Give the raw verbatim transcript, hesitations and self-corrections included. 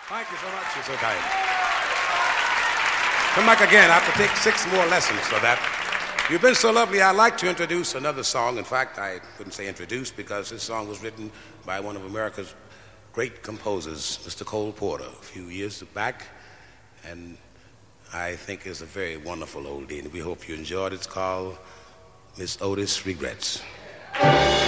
Thank you so much. You're so kind. Come back again. I have to take six more lessons for that. You've been so lovely. I'd like to introduce another song. In fact, I couldn't say introduce because this song was written by one of America's great composers, Mister Cole Porter, a few years back. And I think it's a very wonderful oldie, and we hope you enjoyed it. It's called Miss Otis Regrets.